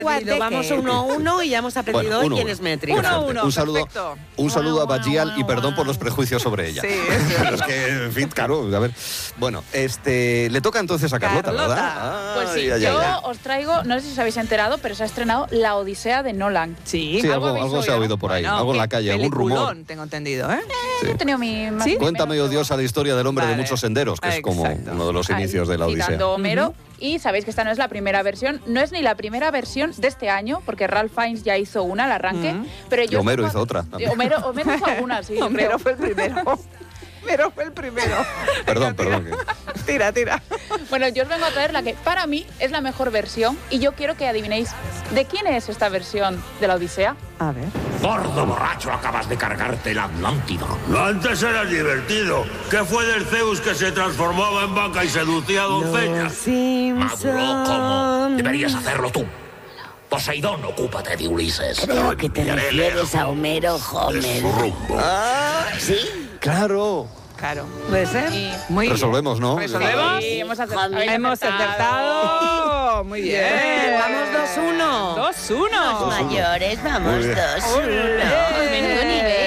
Vamos 1-1 y ya hemos aprendido hoy quién es Metri. 1-1. Un saludo a Bajial y perdón por los prejuicios sobre ella. Sí, pero es que, en fin, claro, a ver. Bueno, le toca entonces a Carlota, ¿verdad? Pues sí, yo os traigo, no sé si os habéis enterado, pero se ha estrenado La Odisea de Nolan. Sí, algo se ha oído por ahí, algo en la calle, algún rumor. Tengo entendido, ¿eh? He tenido mi... ¿Sí? Cuéntame, odiosa, la historia del hombre de muchos senderos, que es como uno de los inicios de la Odisea. Citando Homero. Y sabéis que esta no es la primera versión, no es ni la primera versión de este año, porque Ralph Fiennes ya hizo una, al arranque. Pero yo Homero hizo otra. Homero hizo alguna, sí. Homero fue el primero. Homero fue el primero. Perdón. Tira. Bueno, yo os vengo a traer la que para mí es la mejor versión y yo quiero que adivinéis de quién es esta versión de la Odisea. A ver. Gordo borracho, acabas de cargarte la Atlántida. Antes era divertido. ¿Qué fue del Zeus que se transformaba en vaca y seducía a doncellas? Maduro, ¿cómo? Deberías hacerlo tú. Poseidón, ocúpate de Ulises. Creo que te refieres a Homero Homer. ¿Sí? Claro. ¿Puede ser? Muy bien. Resolvemos, ¿no? ¿Resolvemos? Sí, hemos acertado. Hemos acertado. Muy bien. Vamos 2-1. 2-1. Los mayores, vamos 2-1. Menudo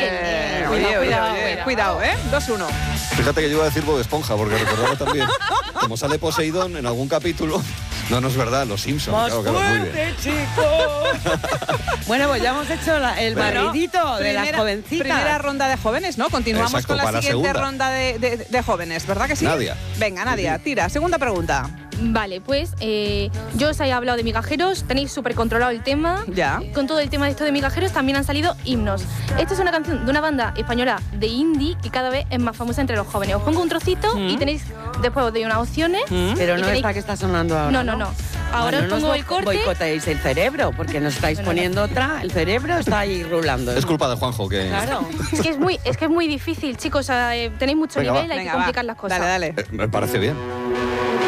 nivel. Cuidado, 2-1. Fíjate que yo iba a decir Bob Esponja, porque recordaba también, como sale Poseidón en algún capítulo. No es verdad, los Simpsons. Claro, muy bien. Bueno, pues ya hemos hecho el barridito de las jovencitas. Primera ronda de jóvenes, ¿no? Continuamos Exacto, con la siguiente segunda ronda de jóvenes, ¿verdad que sí? Nadia. Venga, Nadia, tira. Segunda pregunta. Vale, pues yo os he hablado de migajeros, tenéis súper controlado el tema. Ya. Con todo el tema de esto de migajeros también han salido himnos. Esta es una canción de una banda española de indie que cada vez es más famosa entre los jóvenes. Os pongo un trocito y tenéis, después os doy unas opciones. Pero no tenéis... esta que está sonando ahora. No. Ahora os pongo el corte. Boicoteáis el cerebro, porque nos estáis poniendo otra. El cerebro está ahí rulando. Es culpa de Juanjo que... Claro. es que es muy difícil, chicos. Tenéis mucho nivel, hay que complicar las cosas. Dale. Me parece bien.